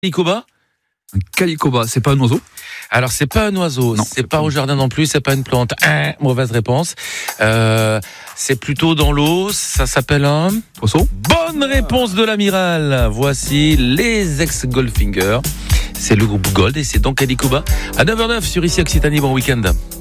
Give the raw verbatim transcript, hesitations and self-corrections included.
Calicoba ? Un calicoba, c'est pas un oiseau ? Alors c'est pas un oiseau, Non, c'est, c'est pas pas au jardin non plus, c'est pas une plante. Ah, mauvaise réponse. Euh, c'est plutôt dans l'eau, ça s'appelle un... Poisson ? Bonne réponse de l'amiral. Voici les ex-Goldfinger. C'est le groupe Gold et c'est donc Calicoba à neuf heures zéro neuf sur Ici Occitanie. Bon week-end.